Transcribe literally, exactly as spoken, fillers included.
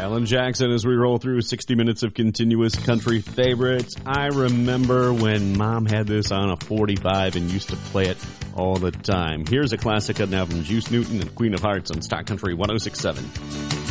Alan Jackson as we roll through sixty minutes of continuous country favorites. I remember when Mom had this on a forty-five and used to play it all the time. Here's a classic now from Juice Newton and Queen of Hearts on Stock Country one oh six point seven.